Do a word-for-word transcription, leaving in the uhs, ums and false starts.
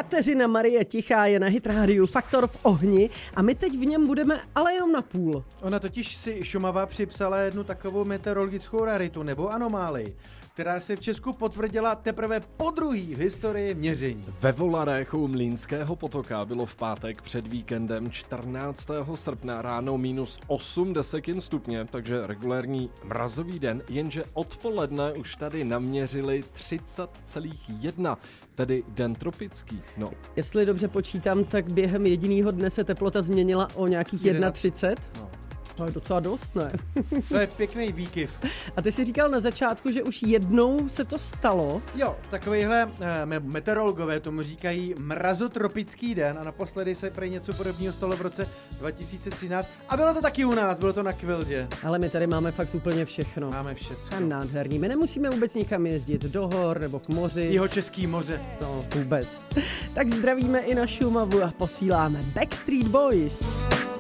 Kateřina Marie Tichá je na Hit rádiu Faktor v ohni a my teď v něm budeme ale jenom na půl. Ona totiž si Šumava připsala jednu takovou meteorologickou raritu nebo anomálii, která se v Česku potvrdila teprve podruhý v historii měření. Ve Volarech u Mlýnského potoka bylo v pátek před víkendem čtrnáctého srpna ráno minus osm desetin stupně, takže regulérní mrazový den, jenže odpoledne už tady naměřili třicet celá jedna, tedy den tropický. No. Jestli dobře počítám, tak během jedinýho dne se teplota změnila o nějakých třicet jedna. No. To je docela dost, ne? To je pěkný výkyv. A ty jsi říkal na začátku, že už jednou se to stalo. Jo, takovýhle eh, meteorologové tomu říkají mrazotropický den a naposledy se prý něco podobného stalo v roce dva tisíce třináct a bylo to taky u nás, bylo to na Kvildě. Ale my tady máme fakt úplně všechno. Máme všechno. A nádherný. My nemusíme vůbec nikam jezdit do hor nebo k moři. Jihočeský moře. No, vůbec. Tak zdravíme i na Šumavu a posíláme Backstreet Boys.